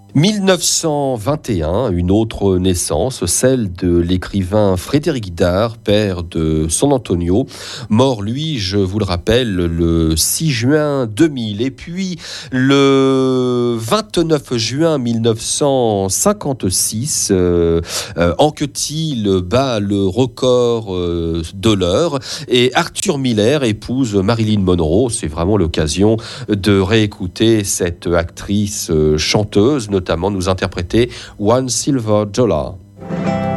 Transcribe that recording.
1921, une autre naissance, celle de l'écrivain Frédéric Dard, père de San Antonio, mort lui, je vous le rappelle, le 6 juin 2000. Et puis le 29 juin 1956, Anquetil bat le record de l'heure et Arthur Miller épouse Marilyn Monroe. C'est vraiment l'occasion de réécouter cette actrice chanteuse, notamment nous interpréter One Silver Dollar.